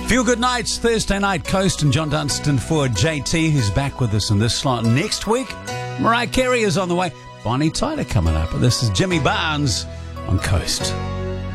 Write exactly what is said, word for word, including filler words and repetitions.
Feel Good Nights, Thursday night, Coast and John Dunstan for J T, who's back with us in this slot next week. Mariah Carey is on the way. Bonnie Tyler coming up. This is Jimmy Barnes on Coast.